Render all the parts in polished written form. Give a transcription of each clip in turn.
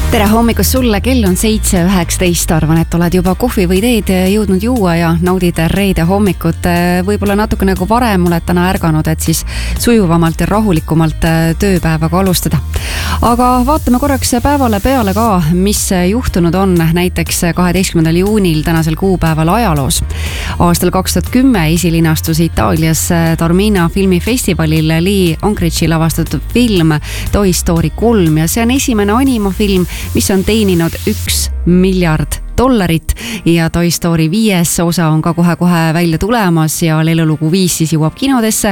Tere hommikust sulle, kell on 7:19, arvan, et oled juba kohvi või teed jõudnud juua ja naudid reede hommikut. Võib-olla natuke nagu varem oled täna ärganud, et siis sujuvamalt ja rahulikumalt tööpäevaga alustada. Aga vaatame korraks päevale peale ka, mis juhtunud on näiteks 12. juunil tänasel kuupäeval ajaloos. Aastal 2010 esilinastus Itaalias Taormina filmifestivalil Lee Unkrich lavastatud film Toy Story 3 ja see on esimene animafilm, mis on teeninud $1 miljard ja Toy Story 5 osa on ka kohe-kohe välja tulemas ja lelulugu 5 siis jõuab kinodesse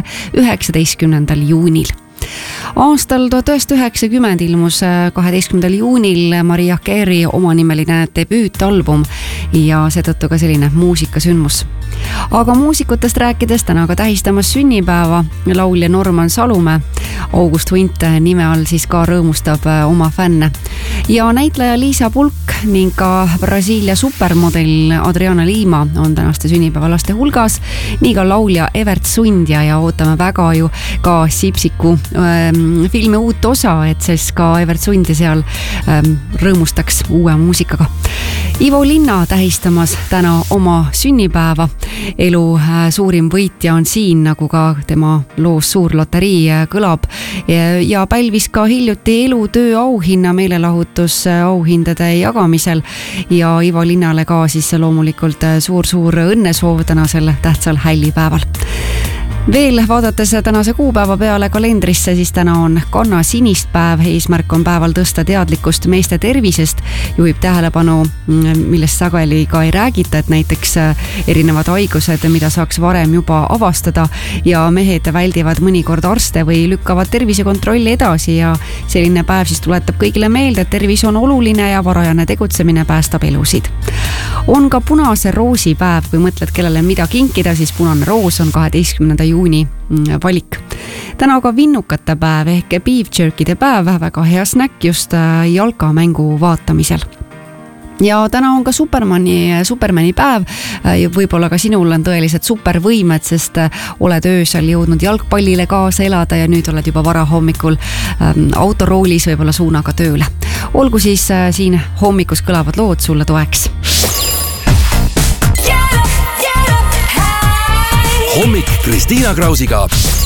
19. juunil. Aastal 1990 ilmus 12. juunil Mariah Carey omanimeline debüütalbum ja seetõttu ka selline muusikasündmus. Aga muusikutest rääkides täna ka tähistamas sünnipäeva laulja Norman Salumäe. August Hunt nime all siis ka rõõmustab oma fänne. Ja näitleja Liisa Pulk ning ka Brasiilia supermodel Adriana Lima on tänaste sünnipäevalaste hulgas. Nii ka laulja Evert Sundja ja ootame väga ju ka Sipsiku filmi uut osa, et siis ka Evert Sundja seal rõõmustaks uue muusikaga. Ivo Linna tähistamas täna oma sünnipäeva. Elu suurim võitja on siin, nagu ka tema loos Suur loterii kõlab ja pälvis ka hiljuti elutöö auhinna meelelahutus auhindade jagamisel ja Ivo Linnale ka siis loomulikult suur õnnesoov tänasel tähtsal hällipäeval. Veel vaadates tänase kuupäeva peale kalendrisse, siis täna on kanna sinist päev. Eesmärk on päeval tõsta teadlikkust meeste tervisest. Juhib tähelepanu, millest sageli ka ei räägita, et näiteks erinevad haigused, mida saaks varem juba avastada ja mehed väldivad mõnikord arste või lükkavad tervisekontrolli edasi ja selline päev siis tuletab kõigile meelde, et tervis on oluline ja varajane tegutsemine päästab elusid. On ka punase roosi päev, kui mõtled, kellele mida kinkida, siis punane roos on 12. juuni valik. Täna ka vinnukate päev ehk beef jerkide päev, väga hea snäkk just jalkamängu vaatamisel. Ja täna on ka Supermani päev. Võib-olla ka sinul on tõelised supervõimed, sest oled öösel jõudnud jalgpallile kaasa elada ja nüüd oled juba varahommikul autoroolis võib-olla suunaga tööle. Olgu siis siin hommikus kõlavad lood sulle toeks. Hommik Kristiina Krausiga.